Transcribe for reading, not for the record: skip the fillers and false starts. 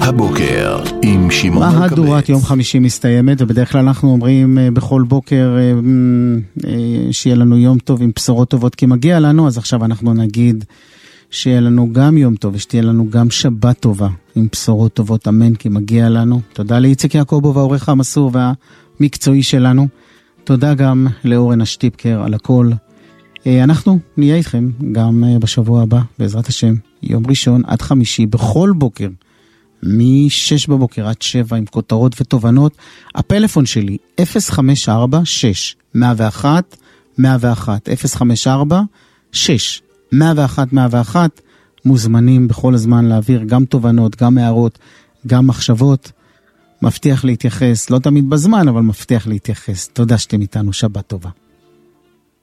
הבוקר עם שמעון אלקבץ. מהדורת יום חמישי מסתיימת, ובדרך כלל אנחנו אומרים בכל בוקר שיהיה לנו יום טוב עם בשורות טובות כי מגיע לנו, אז עכשיו אנחנו נגיד שיהיה לנו גם יום טוב ושתהיה לנו גם שבת טובה עם בשורות טובות, אמן, כי מגיע לנו. תודה לאיציק יעקובוב, העורך המסור והמקצועי שלנו. תודה גם לאורן השטיפקר על הכל. אנחנו נהיה איתכם גם בשבוע הבא, בעזרת השם, יום ראשון עד חמישי, בכל בוקר, מ-6 בבוקר עד 7, עם כותרות ותובנות. הפלאפון שלי, 054-6-101-101, 054-6-101-101, מוזמנים בכל הזמן להעביר גם תובנות, גם הערות, גם מחשבות. מבטיח להתייחס, לא תמיד בזמן, אבל מבטיח להתייחס. תודה שאתם איתנו, שבת טובה.